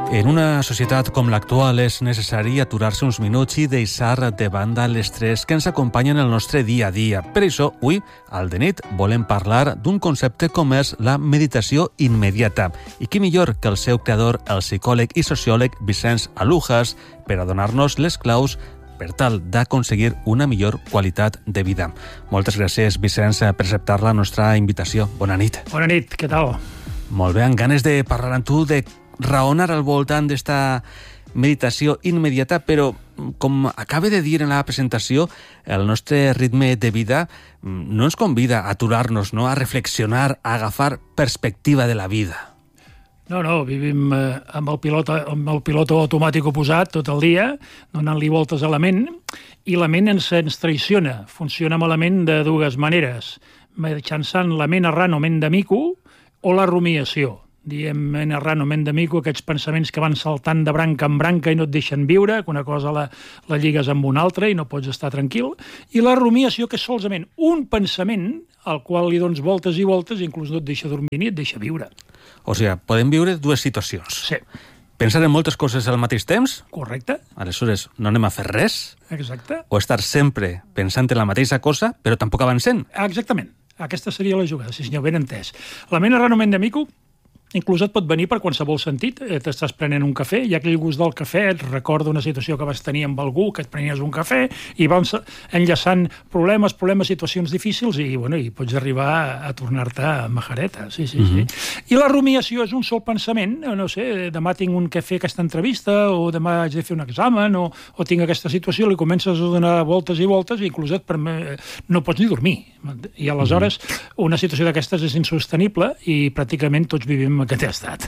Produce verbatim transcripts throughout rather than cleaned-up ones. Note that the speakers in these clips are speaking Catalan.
En una societat com l'actual és necessari aturar-se uns minuts i deixar de banda l'estrès que ens acompanya en el nostre dia a dia. Per això, avui, al de nit, volem parlar d'un concepte com és la meditació immediata. I qui millor que el seu creador, el psicòleg i sociòleg Vicenç Alujas, per a donar-nos les claus per tal d'aconseguir una millor qualitat de vida. Moltes gràcies, Vicenç, per acceptar la nostra invitació. Bona nit. Bona nit, què tal? Molt bé, amb ganes de parlar amb tu, de raonar al voltant d'esta meditació immediata, però, com acaba de dir en la presentació, el nostre ritme de vida no ens convida a aturar-nos, no? A reflexionar, a agafar perspectiva de la vida. No, no, vivim eh, amb, el pilot, amb el pilot automàtic oposat tot el dia, donant-li voltes a la ment, i la ment ens, ens traiciona. Funciona malament de dues maneres, mitjançant la ment errant o ment de mico o la rumiació. Diem ment errant o ment de mico, aquests pensaments que van saltant de branca en branca i no et deixen viure, que una cosa la, la lligues amb una altra i no pots estar tranquil, i la rumiació, que és solament un pensament al qual li dones voltes i voltes i inclús no et deixa dormir ni et deixa viure. O sigui, podem viure dues situacions. Sí. Pensar en moltes coses al mateix temps. Correcte. Aleshores, no anem a fer res. Exacte. O estar sempre pensant en la mateixa cosa, però tampoc avancent. Exactament. Aquesta seria la jugada, sí senyor, ben entès. La ment errant o ment de mico inclús et pot venir per qualsevol sentit. T'estàs prenent un cafè i aquell gust del cafè et recorda una situació que vas tenir amb algú, que et prenies un cafè, i vas enllaçant problemes, problemes, situacions difícils, i, bueno, i pots arribar a, a tornar-te a majareta. Sí, sí, mm-hmm. sí. I la rumiació és un sol pensament, no sé, demà tinc un que fer aquesta entrevista, o demà haig de fer un examen, o, o tinc aquesta situació, li comences a donar voltes i voltes, i inclús et permet, no pots ni dormir. I aleshores mm-hmm. una situació d'aquestes és insostenible i pràcticament tots vivim aquest estat.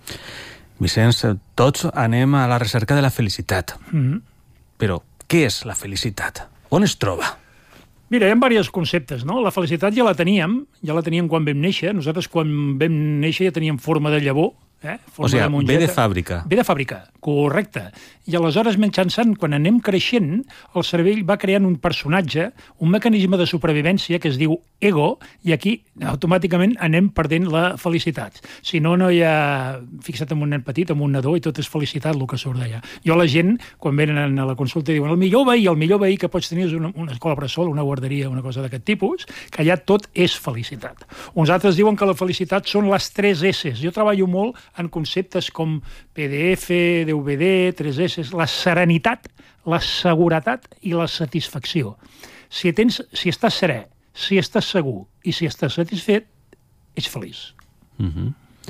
Vicenç, tots anem a la recerca de la felicitat. Mm-hmm. Però què és la felicitat? On es troba? Mira, hi ha diversos conceptes, no? La felicitat ja la teníem, ja la teníem quan vam néixer. Nosaltres quan vam néixer ja teníem forma de llavor, eh? Forma o sigui, de mongeta. Ve de fàbrica. Ve de fàbrica, correcte. I aleshores, mitjançant, quan anem creixent, el cervell va creant un personatge, un mecanisme de supervivència que es diu ego, i aquí automàticament anem perdent la felicitat. Si no, no hi ha... Fixa't en un nen petit, en un nadó, i tot és felicitat el que surt d'allà. Jo a la gent, quan venen a la consulta, diuen el millor veí, el millor veí que pots tenir és una, una escola bressol, una guarderia, una cosa d'aquest tipus, que allà tot és felicitat. Uns altres diuen que la felicitat són les tres esses. Jo treballo molt en conceptes com P D F, D V D, tres esses, la serenitat, la seguretat i la satisfacció. Si, tens, si estàs serè, si estàs segur i si estàs satisfet, ets feliç. Uh-huh.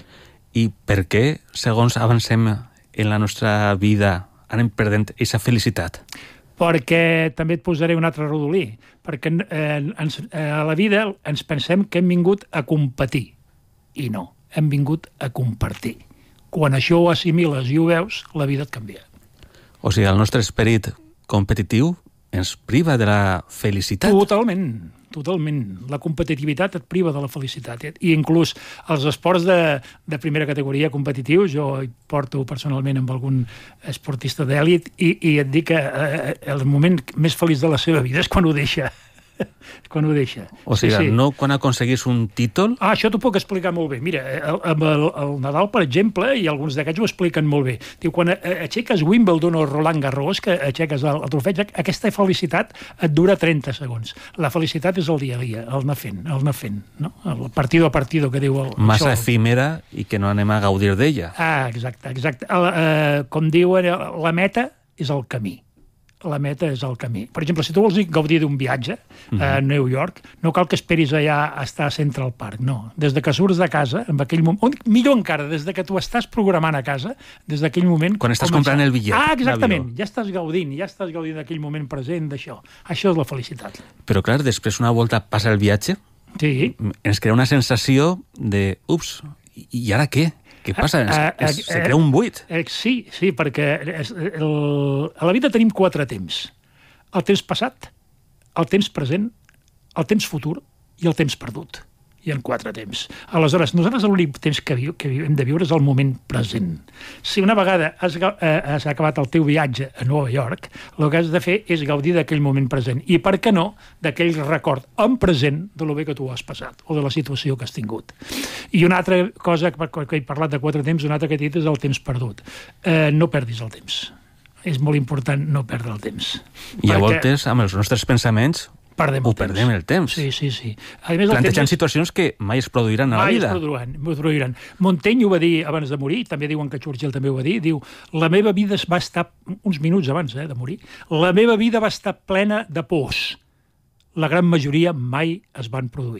I per què, segons avancem en la nostra vida, anem perdent aquesta felicitat? Perquè també et posaré un altre rodolí. Perquè eh, ens, eh, a la vida ens pensem que hem vingut a competir. I no, hem vingut a compartir. Quan això ho assimiles i ho veus, la vida et canvia. O sigui, el nostre esperit competitiu ens priva de la felicitat. Totalment, totalment. La competitivitat et priva de la felicitat. I inclús els esports de, de primera categoria competitius, jo hi porto personalment amb algun esportista d'èlit i, i et dic que eh, el moment més feliç de la seva vida és quan ho deixa. quan ho deixa. O sigui, sí, sí. no quan aconseguís un títol? Ah, això t'ho puc explicar molt bé. Mira, amb el, el Nadal, per exemple, i alguns d'aquests ho expliquen molt bé. Diu, quan aixeques Wimbledon o Roland Garros, que aixeques el, el trofeig, aquesta felicitat et dura trenta segons. La felicitat és el dia a dia, el anar fent, el anar fent, no? El partido a partido, que diu el... Massa això. efímera i que no anem a gaudir d'ella. Ah, exacte, exacte. El, eh, com diuen, la meta és el camí. La meta és el camí. Per exemple, si tu vols gaudir d'un viatge uh-huh. a New York, no cal que esperis allà a estar a Central Park, no. Des de que surts de casa, en aquell moment, millor encara, des de que tu estàs programant a casa, des d'aquell moment... Quan estàs començar... comprant el bitllet. Ah, exactament, ja estàs gaudint, ja estàs gaudint d'aquell moment present d'això. Això és la felicitat. Però clar, després una volta passa el viatge, sí. ens crea una sensació de, ups, i ara què? Què passa? Es, es, se crea un buit. Sí, sí, perquè el, a la vida tenim quatre temps. El temps passat, el temps present, el temps futur i el temps perdut. hi ha quatre temps. Aleshores, nosaltres l'únic temps que, viu, que hem de viure és el moment present. Si una vegada has, eh, has acabat el teu viatge a Nova York, el que has de fer és gaudir d'aquell moment present. I per què no, d'aquell record en present de lo bé que tu has passat o de la situació que has tingut. I una altra cosa, que he parlat de quatre temps, una altra que he dit és el temps perdut. Eh, no perdis el temps. És molt important no perdre el temps. I a voltes, amb els nostres pensaments, Perdem ho perdem el temps. Sí, sí, sí. A més, plantejant temps... situacions que mai es produiran a la vida. Mai es produiran, es produiran. Montaigne ho va dir abans de morir, també diuen que Churchill també ho va dir, diu, la meva vida va estar, uns minuts abans eh, de morir, la meva vida va estar plena de pors. La gran majoria mai es van produir.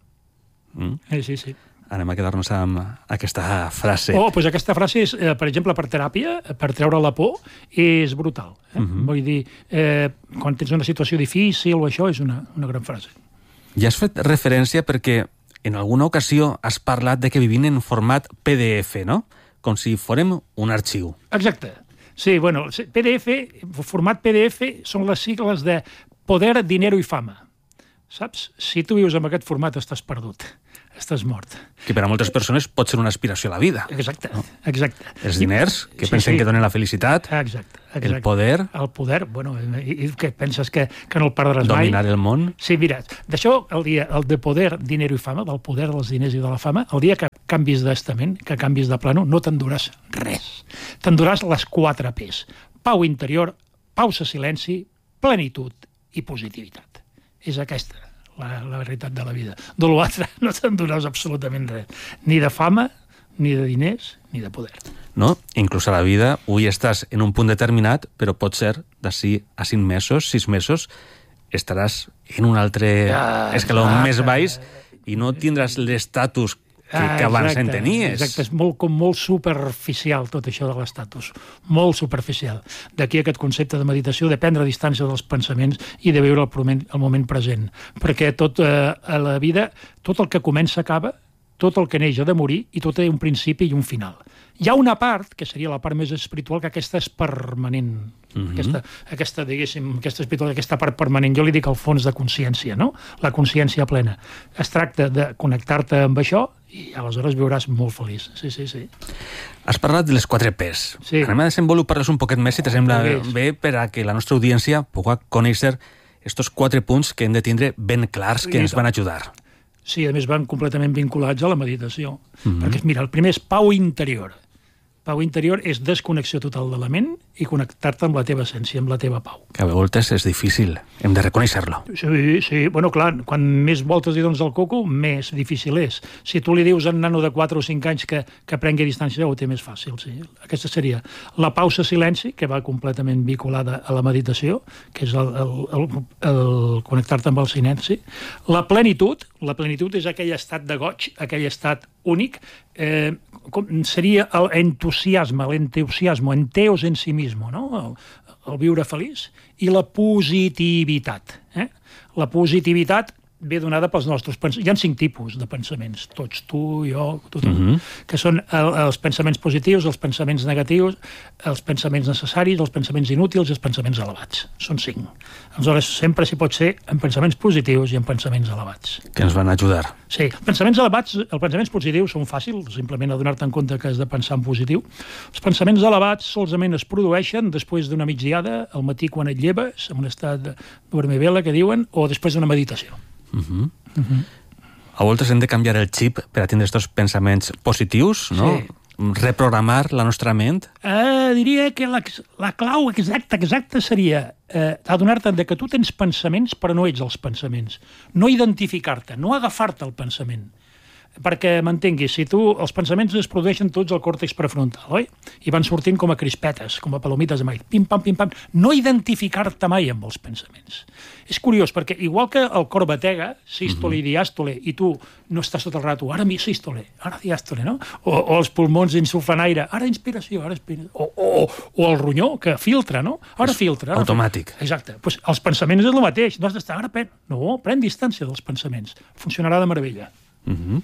Mm. Eh, sí, sí. Anem a quedar-nos amb aquesta frase. Oh, doncs aquesta frase, és, eh, per exemple, per teràpia, per treure la por, és brutal. Eh? Uh-huh. Vull dir, eh, quan tens una situació difícil o això, és una, una gran frase. Ja has fet referència perquè en alguna ocasió has parlat de que vivim en format P D F, no? Com si fórem un arxiu. Exacte. Sí, bueno, P D F, format P D F, són les sigles de poder, dinero i fama. Saps? Si tu vius amb aquest format estàs perdut, estàs mort. Que per a moltes persones pot ser una aspiració a la vida. Exacte, no? exacte. Els diners, que sí, pensen sí. que donen la felicitat. Exacte, exacte. El poder. El poder, bueno, i, i què penses que, que no el perdràs mai? Dominar el món. Sí, mira, d'això, el dia, el de poder, dinero i fama, del poder dels diners i de la fama, el dia que canvis d'estament, que canvis de plano, no t'enduràs res. T'enduràs les quatre P's. Pau interior, pausa, silenci, plenitud i positivitat. És aquesta la, la veritat de la vida. De l'altre no t'enduràs absolutament res. Ni de fama, ni de diners, ni de poder. No? Inclús a la vida, avui estàs en un punt determinat, però pot ser d'ací a cinc mesos, sis mesos, estaràs en un altre ah, escaló ah, més baix i no tindràs l'estatus que, que abans en tenies. Exacte, és molt, com molt superficial tot això de l'estatus, molt superficial. D'aquí aquest concepte de meditació, de prendre distància dels pensaments i de viure el moment, el moment present. Perquè tot eh, a la vida, tot el que comença acaba, tot el que neix ha de morir i tot té un principi i un final. Hi ha una part, que seria la part més espiritual, que aquesta és permanent. Mm-hmm. Aquesta, aquesta, diguéssim, aquesta espiritual, aquesta part permanent. Jo li dic el fons de consciència, no? La consciència plena. Es tracta de connectar-te amb això i aleshores viuràs molt feliç. Sí, sí, sí. Has parlat de les quatre P's. Sí. Anem a desenvolupar-les un poquet més, si te sembla bé, per a que la nostra audiència pugui conèixer estos quatre punts que hem de tindre ben clars, que ens van ajudar. Sí, a més van completament vinculats a la meditació. Mm-hmm. Perquè, mira, el primer és pau interior. Pau interior és desconnexió total de la ment i connectar-te amb la teva essència, amb la teva pau. Que a vegades és difícil, hem de reconèixer-lo. Sí, sí, bueno, clar, quan més voltes li dones al coco, més difícil és. Si tu li dius a un nano de quatre o cinc anys que, que prengui distància, ho té més fàcil, sí. Aquesta seria la pausa silenci, que va completament vinculada a la meditació, que és el, el, el, el connectar-te amb el silenci. La plenitud, la plenitud és aquell estat de goig, aquell estat únic, eh, com seria l'entusiasme, l'entusiasme, enteos en si mismo, no? El, el viure feliç, i la positivitat. Eh? La positivitat ve donada pels nostres pensaments. Hi ha cinc tipus de pensaments, tots, tu, jo, tothom, mm-hmm. que són el, els pensaments positius, els pensaments negatius, els pensaments necessaris, els pensaments inútils i els pensaments elevats. Són cinc. Aleshores, sempre s'hi pot ser en pensaments positius i en pensaments elevats. Que ens van ajudar. Sí, pensaments elevats, els pensaments positius són fàcils, simplement adonar-te en compte que has de pensar en positiu. Els pensaments elevats solament es produeixen després d'una migdiada, al matí quan et lleves, en un estat de dormivela, que diuen, o després d'una meditació. Uh-huh. Uh-huh. A voltes hem de canviar el xip per a tindre aquests pensaments positius, no? Sí. Reprogramar la nostra ment. Uh, diria que la, la clau exacta, exacta seria uh, adonar-te de que tu tens pensaments però no ets els pensaments. No identificar-te, no agafar-te el pensament. Perquè m'entenguis, si tu, els pensaments es produeixen tots al còrtex prefrontal, oi? I van sortint com a crispetes, com a palomites de maïs, pim-pam, pim-pam. No identificar-te mai amb els pensaments. És curiós, perquè igual que el cor batega, sístole i diàstole, i tu no estàs tot el rato, ara mi sístole, ara diàstole, no? O, o els pulmons insuflen aire, ara inspiració, ara inspiració. O, o, o el ronyó, que filtra, no? Ara és filtra. Ara automàtic. Filtra. Exacte. Pues els pensaments és el mateix. No has d'estar, ara pren... No, pren distància dels pensaments. Funcionarà de meravella. Uh-huh.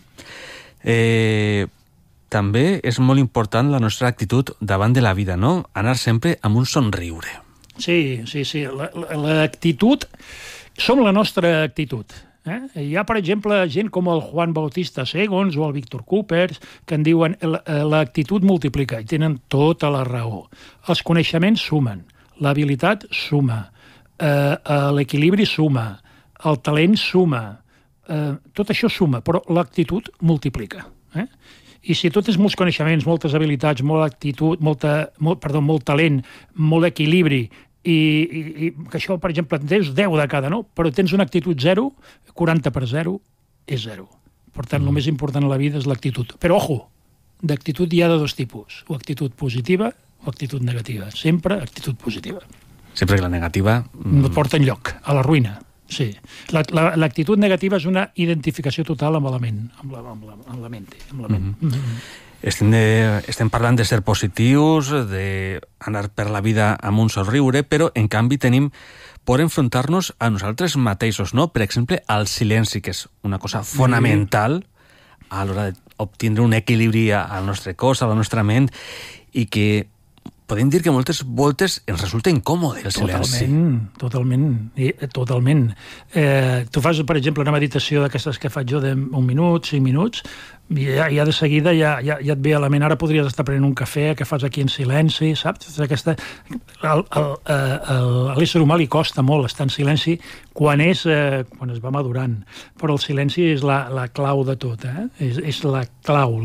eh, també és molt important la nostra actitud davant de la vida, no? Anar sempre amb un somriure. Sí, sí, sí. L'actitud, som la nostra actitud. Eh? Hi ha, per exemple, gent com el Juan Bautista Segons o el Víctor Coopers que en diuen l'actitud multiplica i tenen tota la raó. Els coneixements sumen, l'habilitat suma, eh, l'equilibri suma, el talent suma, eh, tot això suma, però l'actitud multiplica. Eh? I si tu tens molts coneixements, moltes habilitats, molta actitud, molta, molt, perdó, molt talent, molt equilibri, I, i, i que això, per exemple, tens deu de cada, no? Però tens una actitud zero, quaranta per zero és zero. Per tant, mm. el més important a la vida és l'actitud. Però, ojo, d'actitud hi ha de dos tipus, o actitud positiva o actitud negativa. Sempre actitud positiva. Sempre que la negativa... Mm... no et porta enlloc, a la ruïna. Sí. L'actitud negativa és una identificació total amb la ment, amb la, amb la, amb la mente. Amb la ment. Mm-hmm. Mm-hmm. Estem, de, estem parlant de ser positius, d'anar per la vida amb un somriure, però en canvi tenim por enfrontar-nos a nosaltres mateixos, no? Per exemple, al silenci, que és una cosa fonamental a l'hora d'obtindre un equilibri al nostre cos, a la nostra ment, i que podem dir que moltes voltes ens resulta incòmode el silenci. Totalment, totalment. I, totalment. Eh, tu fas, per exemple, una meditació d'aquestes que faig jo d'un minut, cinc minuts, i ja, ja de seguida ja, ja, ja et ve a la ment, ara podries estar prenent un cafè, que fas aquí en silenci, saps? Aquesta, el, el, el, a l'ésser humà li costa molt estar en silenci quan, és, eh, quan es va madurant, però el silenci és la, la clau de tot, eh? és, és la clau,